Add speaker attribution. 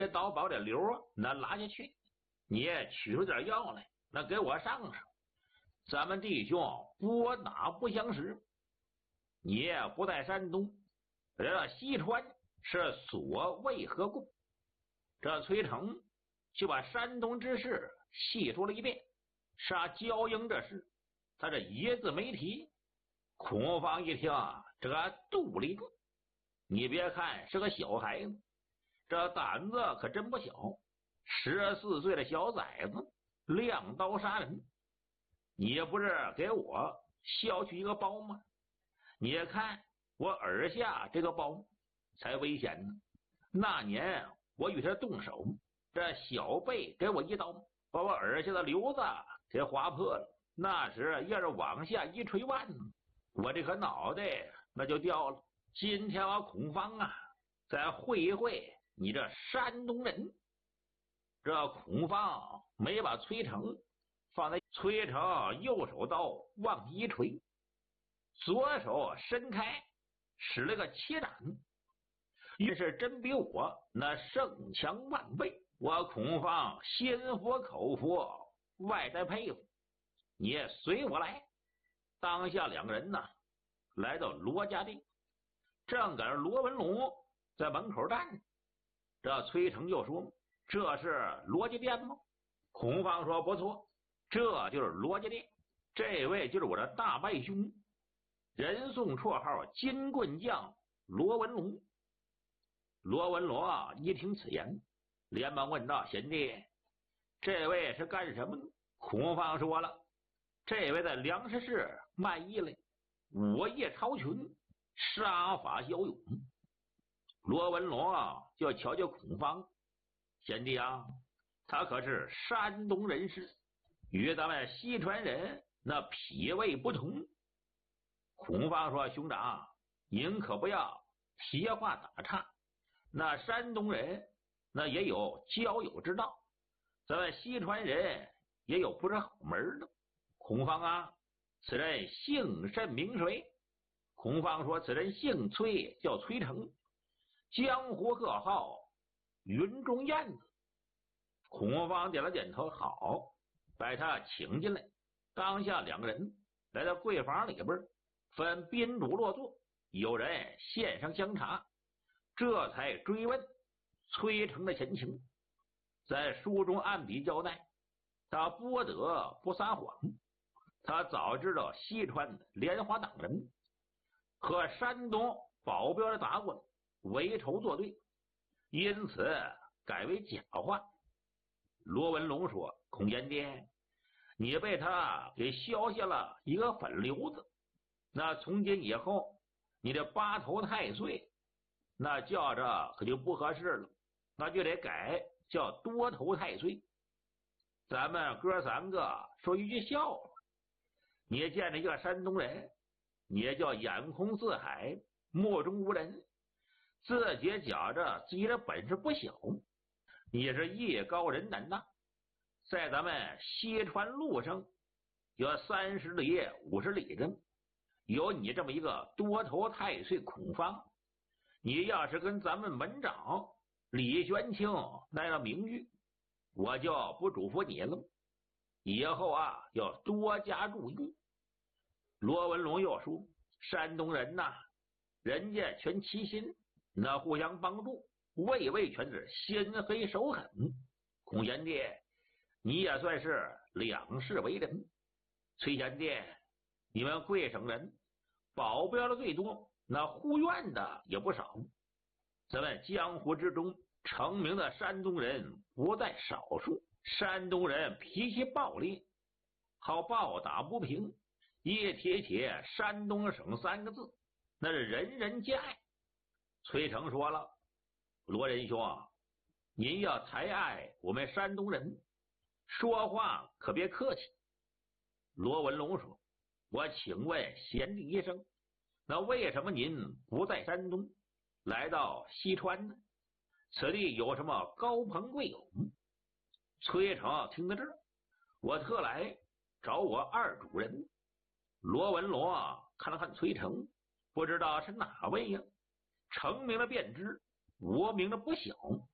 Speaker 1: 这刀把我的瘤那拉下去，你也取出点药来，那给我上上。咱们弟兄不打不相识。你也不在山东，这西川是所谓何故？这崔成就把山东之事细说了一遍，杀焦英这事，他这一字没提。孔方一听，这肚里顿。你别看是个小孩子，这胆子可真不小，14岁的小崽子亮刀杀人，你不是给我削去一个包吗？你看我耳下这个包才危险呢。那年我与他动手，这小辈给我一刀，把我耳下的瘤子给划破了。那时要是往下一锤腕，我这颗脑袋那就掉了。今天我孔方啊，再会一会你这山东人。这孔方没把崔成放在，崔成右手刀往一锤，左手伸开使了个切斩，越是真比我那胜强万倍。我孔方心服口服，外带佩服。你也随我来。当下两个人呢，来到罗家店，正赶上罗文龙在门口站着。这崔成就说：“这是罗家店吗？”孔方说：“不错，这就是罗家店。这位就是我的大拜兄，人送绰号金棍将罗文龙。”罗文龙一听此言，连忙问道：“贤弟，这位是干什么呢？”孔方说了：“这位在粮食市卖艺嘞，武艺超群，杀法骁勇。”罗文龙就瞧瞧孔方：“贤弟啊，他可是山东人士，与咱们西川人那脾胃不同。”孔方说：“兄长，您可不要提话打岔。那山东人那也有交友之道，咱们西川人也有不是好门的。孔方啊，此人姓甚名谁？”孔方说：“此人姓崔，叫崔成，江湖各号云中燕子。”孔方点了点头，好，把他请进来。当下两个人来到柜房里边，分宾主落座，有人献上香茶，这才追问崔成的前情。在书中按笔交代，他不得不撒谎，他早知道西川莲花党人和山东保镖的打滚为仇作对，因此改为假话。罗文龙说：“孔贤弟，你被他给削下了一个粉瘤子，那从今以后你这八头太岁那叫着可就不合适了，那就得改叫多头太岁。咱们哥三个说一句笑话，你见着一个山东人，你也叫眼空四海，目中无人，自己觉着自己的本事不小，你是艺高人胆大，在咱们西川路上有30里50里的，有你这么一个多头太岁孔方，你要是跟咱们门长李玄清那样名誉，我就不嘱咐你了，以后要多加注意。”罗文龙又说：“山东人呐，人家全齐心，那互相帮助，位位全是心黑手狠。孔贤弟，你也算是两世为人。崔贤弟，你们贵省人保镖的最多，那护院的也不少。咱们江湖之中成名的山东人不在少数。山东人脾气暴烈，好暴打不平，一提起山东省3个字，那是人人皆爱。”崔成说了：“罗仁兄，您要抬爱我们山东人，说话可别客气。”罗文龙说：“我请问贤弟一声，那为什么您不在山东，来到西川呢？此地有什么高朋贵友？”崔成听到这儿，我特来找我二主人。罗文龙看了看崔成，不知道是哪位呀？成名了便知，我名的不小。